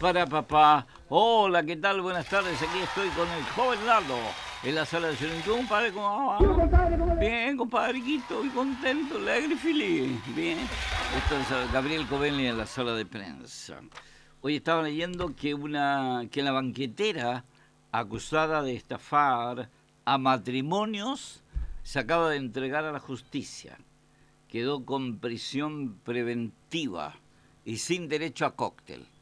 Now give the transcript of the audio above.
para papá. Hola, ¿qué tal? Buenas tardes. Aquí estoy con el joven Nardo en la sala de serenidad. Compadre, ¿cómo va? Bien, compadrequito, muy contento, alegre y feliz. Bien. Esto es Gabriel Covelli en la sala de prensa. Hoy estaba leyendo que la banquetera acusada de estafar a matrimonios se acaba de entregar a la justicia. Quedó con prisión preventiva y sin derecho a cóctel.